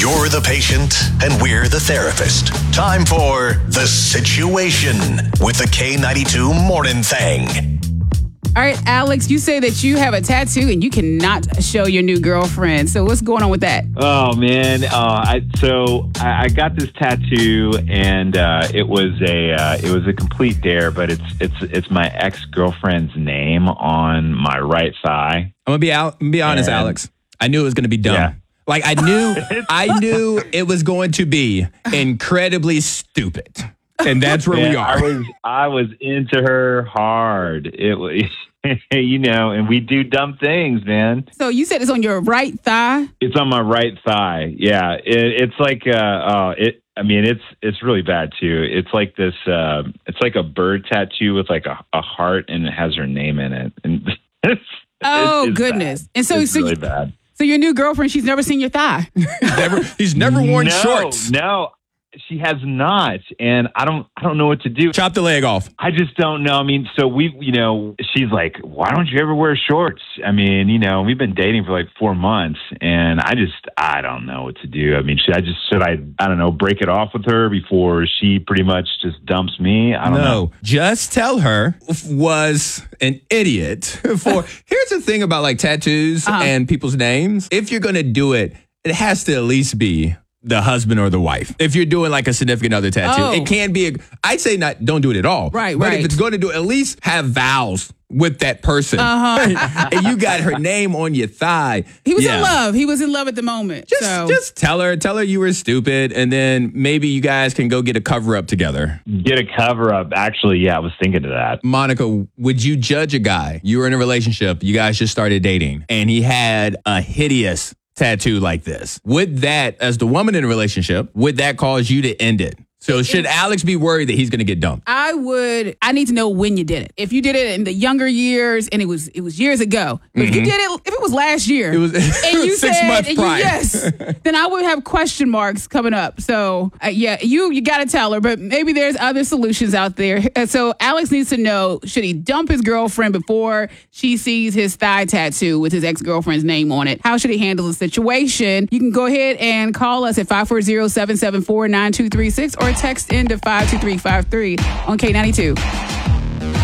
You're the patient and we're the therapist. Time for The Situation with the K92 Morning Thing. All right, Alex, you say that you have a tattoo and you cannot show your new girlfriend. So what's going on with that? Oh man, I got this tattoo and it was a complete dare, but it's my ex-girlfriend's name on my right thigh. I'm gonna be honest, Alex. I knew it was gonna be dumb. Yeah. Like I knew it was going to be incredibly stupid. And that's where we are. I was into her hard. It was, and we do dumb things, man. So you said it's on your right thigh? It's on my right thigh. Yeah, it's like it's really bad too. It's like this. It's like a bird tattoo with like a heart, and it has her name in it. And it's goodness! Bad. And so it's really bad. So your new girlfriend, she's never seen your thigh. He's never worn shorts. No. She has not, and I don't know what to do. Chop the leg off. I just don't know. I mean, so she's like, why don't you ever wear shorts? I mean, we've been dating for like 4 months, and I don't know what to do. I mean, should I don't know, break it off with her before she pretty much just dumps me? I don't know. Just tell her was an idiot. Here's the thing about like tattoos and people's names. If you're going to do it, it has to at least be the husband or the wife. If you're doing like a significant other tattoo, it can be, I'd say don't do it at all. Right. But if it's going to do it, at least have vows with that person. And you got her name on your thigh. He was in love. He was in love at the moment. Just tell her you were stupid, and then maybe you guys can go get a cover up together. Get a cover up. Actually, yeah, I was thinking of that. Monica, would you judge a guy? You were in a relationship, you guys just started dating, and he had a hideous tattoo like this. Would that, as the woman in a relationship, would that cause you to end it? So should Alex be worried that he's going to get dumped? I need to know when you did it. If you did it in the younger years and it was years ago. But if you did it, if it was last year and you 6 months prior. Yes, then I would have question marks coming up. So you got to tell her, but maybe there's other solutions out there. So Alex needs to know, should he dump his girlfriend before she sees his thigh tattoo with his ex-girlfriend's name on it? How should he handle the situation? You can go ahead and call us at 540-774-9236 or text into 52353 on K92.